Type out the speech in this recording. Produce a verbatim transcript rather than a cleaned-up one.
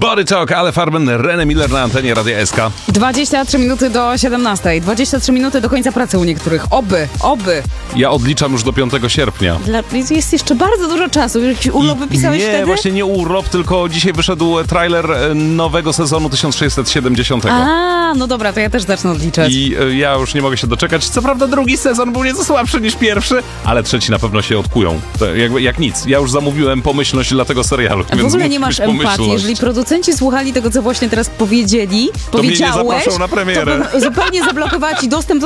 Body Talk, Ale Farben, René Miller na antenie Radia S K. dwadzieścia trzy minuty do siedemnastej. dwadzieścia trzy minuty do końca pracy u niektórych. Oby, oby. Ja odliczam już do piątego sierpnia. Dla, jest jeszcze bardzo dużo czasu. Jakiś urlop wypisałeś nie, wtedy? Nie, właśnie nie urlop, tylko dzisiaj wyszedł trailer nowego sezonu tysiąc sześćset siedemdziesiątego. A, no dobra, to ja też zacznę odliczać. I y, ja już nie mogę się doczekać. Co prawda drugi sezon był nieco słabszy niż pierwszy, ale trzeci na pewno się odkują. To jakby, jak nic. Ja już zamówiłem pomyślność dla tego serialu. W ogóle nie masz empatii. Jeżeli producenci słuchali tego, co właśnie teraz powiedzieli, to powiedziałeś, mnie nie zaproszą na premierę. to zupełnie zablokowała ci dostęp do